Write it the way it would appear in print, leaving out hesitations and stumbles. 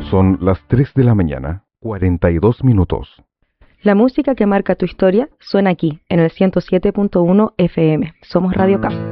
Son las 3 de la mañana, 42 minutos. La música que marca tu historia suena aquí, en el 107.1 FM. Somos Radio K.